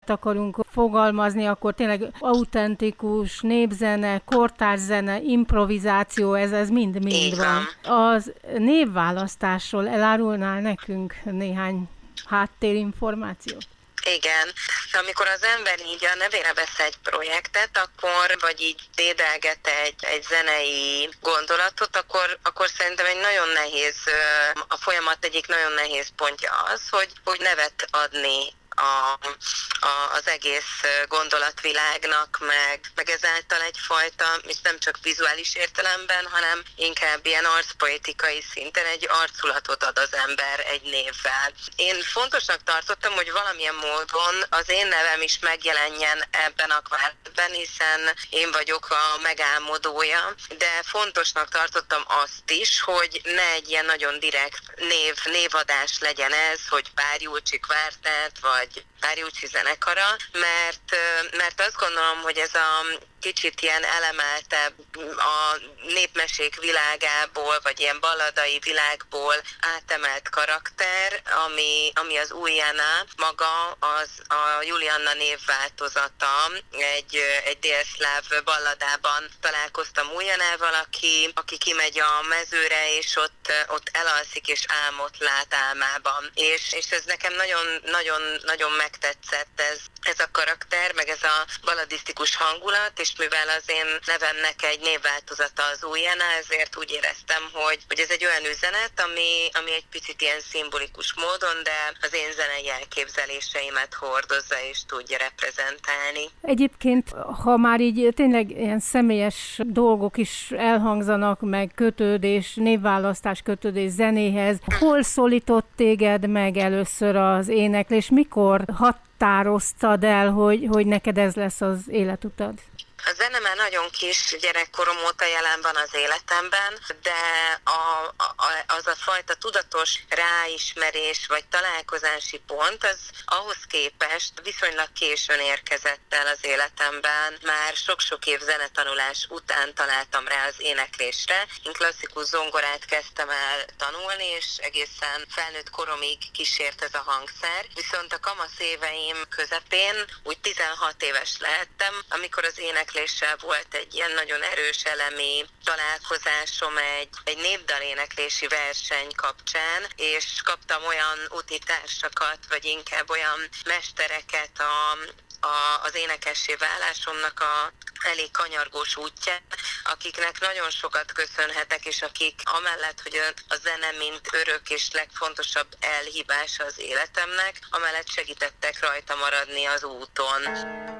zenéket akarunk fogalmazni, akkor tényleg autentikus népzene, kortárs zene, improvizáció, ez mind-mind van. Az névválasztásról elárulnál nekünk néhány háttérinformációt? Igen. Amikor az ember így a nevére vesz egy projektet, akkor, vagy így dédelget egy zenei gondolatot, akkor szerintem egy nagyon nehéz, a folyamat egyik nagyon nehéz pontja az, hogy nevet adni az egész gondolatvilágnak, meg ezáltal egyfajta, és nem csak vizuális értelemben, hanem inkább ilyen arcpoetikai szinten egy arculatot ad az ember egy névvel. Én fontosnak tartottam, hogy valamilyen módon az én nevem is megjelenjen ebben a kvártetben, hiszen én vagyok a megálmodója, de fontosnak tartottam azt is, hogy ne egy ilyen nagyon direkt névadás legyen ez, hogy Pár Julcsi kvártett, vagy Pár Julcsi zenekara, mert azt gondolom, hogy ez a kicsit ilyen elemeltebb a népmesék világából, vagy ilyen balladai világból átemelt karakter, ami az Uljana maga, az a Julianna névváltozata. Egy délszláv balladában találkoztam Uljanával, aki kimegy a mezőre, és ott elalszik, és álmot lát álmában. És ez nekem nagyon megtetszett ez a karakter, meg ez a balladisztikus hangulat, és mivel az én nevemnek egy névváltozata az Uljana, ezért úgy éreztem, hogy ez egy olyan üzenet, ami egy picit ilyen szimbolikus módon, de az én zenei elképzeléseimet hordozza és tudja reprezentálni. Egyébként, ha már így tényleg ilyen személyes dolgok is elhangzanak, meg kötődés, névválasztás kötődés zenéhez, hol szólított téged meg először az éneklés? Mikor határoztad el, hogy neked ez lesz az életutad? A zene már nagyon kis gyerekkorom óta jelen van az életemben, de az a fajta tudatos ráismerés vagy találkozási pont, az ahhoz képest viszonylag későn érkezett el az életemben. Már sok-sok év zenetanulás után találtam rá az éneklésre. Én klasszikus zongorát kezdtem el tanulni, és egészen felnőtt koromig kísért ez a hangszer. Viszont a kamasz éveim közepén, úgy 16 éves lehettem, amikor az énekléssel volt egy ilyen nagyon erős elemi találkozásom egy népdaléneklési verseny kapcsán, és kaptam olyan utitársakat, vagy inkább olyan mestereket az énekessé válásomnak a elég kanyargós útján, akiknek nagyon sokat köszönhetek, és akik amellett, hogy a zene mint örök és legfontosabb elhívása az életemnek, amellett segítettek rajta maradni az úton.